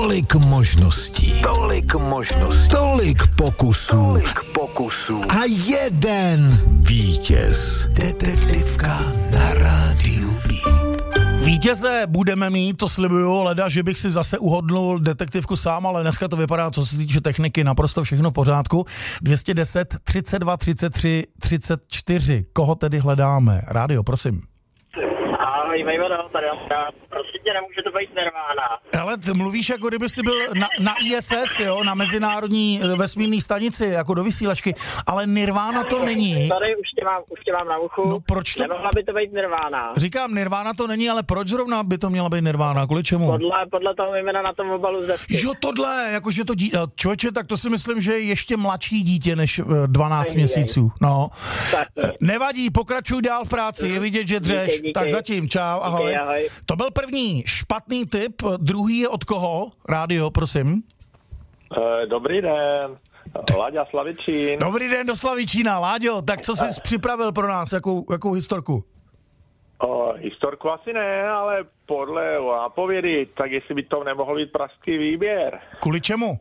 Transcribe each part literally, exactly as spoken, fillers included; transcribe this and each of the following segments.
Tolik možností, tolik možností, tolik pokusů, tolik pokusů a jeden vítěz. Detektivka na rádiu Beat. Vítěze budeme mít, to slibuju, leda, že bych si zase uhodnul detektivku sám, ale dneska to vypadá, co se týče techniky, naprosto všechno v pořádku. dvě stě deset, třicet dva, třicet tři, třicet čtyři. Koho tedy hledáme? Rádio, prosím. Ahoj, Vejvodo, tady prosím tě, nemůže to být Nirvana. Hele, ty mluvíš, jako kdyby jsi byl na, na I S S, jo, na Mezinárodní vesmírné stanici, jako do vysílačky, ale Nirvana to není. Tady už tě mám, už tě mám na uchu. No proč to? Nemohla by to být Nirvana. Říkám, Nirvana to není, ale proč zrovna by to měla být Nirvana? Kvůli čemu? Podle, podle toho jména na tom obalu z desky. Jo, tohle, jakože to dítě, člověče, tak to si myslím, že je ještě mladší dítě než dvanáct měsíců, no. Tak. Nevadí, pokračuj dál v práci, je vidět, že dřeš. Díky, díky. Tak zatím, čau, ahoj. Díky, ahoj. To byl první špatný tip, druhý je od koho? Rádio, prosím. E, dobrý den, Láďa Slavičín. Dobrý den do Slavičína, Láďo, tak co jsi připravil pro nás, jakou, jakou historku? O, historku asi ne, ale podle nápovědy, tak jestli by to nemohl být pražský výběr. Kvůli čemu?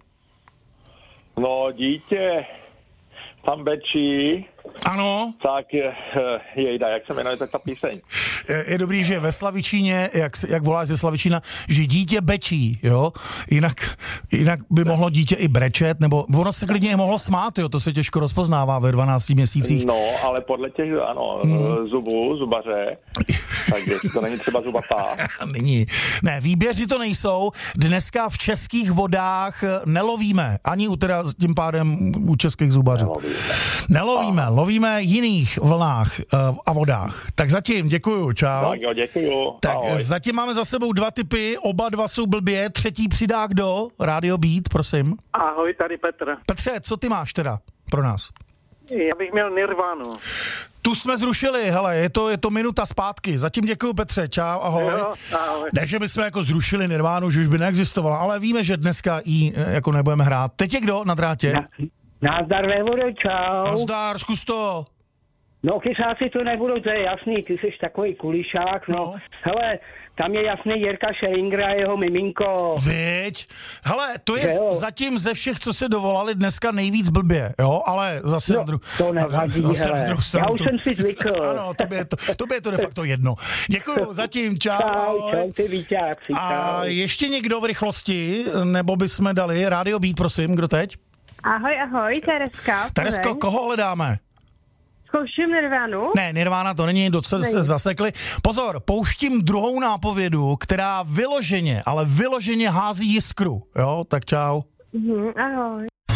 No, dítě tam bečí, Ano. tak je, jejda, jak se jmenuje ta píseň? Je, je dobrý, že ve Slavičíně, jak, jak voláš ze Slavičína, že dítě bečí, jo? Jinak, jinak by mohlo dítě i brečet, nebo ono se klidně i mohlo smát, jo? To se těžko rozpoznává ve dvanácti měsících. No, ale podle těch, ano, hmm. zubů, zubaře, takže to není třeba zubatá. Není. Ne, výběři to nejsou. Dneska v českých vodách nelovíme, ani u teda tím pádem u českých zubařů. Nelovíme. Nelovíme, lovíme jiných vlnách uh, a vodách. Tak zatím, děkuju, čau. Tak jo, děkuju. Tak Ahoj. zatím máme za sebou dva typy, oba dva jsou blbě, třetí přidá kdo? Radio Beat, prosím. Ahoj, tady Petr. Petře, co ty máš teda pro nás? Já bych měl Nirvanu. Tu jsme zrušili, hele, je to, je to minuta zpátky. Zatím děkuju, Petře, čau, ahoj. Jo, ahoj. Ne, že bychom jako zrušili Nirvánu, že už by neexistovala, ale víme, že dneska ji jako nebudeme hrát. Teď je kdo na drátě? Na, Nazdar, Vévodo, čau. Nazdar, zkus to. No, kysáci to nebudou, to je jasný, ty jsi takový kulišák, no. No. Hele, tam je jasný Jirka Scheringra a jeho miminko. Viď? Hele, to je Jo. zatím ze všech, co se dovolali dneska nejvíc blbě, jo, ale zase No, na, dru- to nevadí, zase hele. na druhou stranu. Já už to- jsem si zvykl. Ano, tobě je to, tobě je to de facto jedno. Děkuju, zatím, čau. Čau, ahoj. čau, ty víťáci, A čau. ještě někdo v rychlosti, nebo bychom dali Radio Beat, prosím, kdo teď? Ahoj, ahoj, Tereska. Teresko, Plzeň. koho hledáme? Zkouším Nirvanu. Ne, Nirvana to není, docela se Není. zasekli. Pozor, pouštím druhou nápovědu, která vyloženě, ale vyloženě hází jiskru, jo, tak čau. Mhm, ahoj.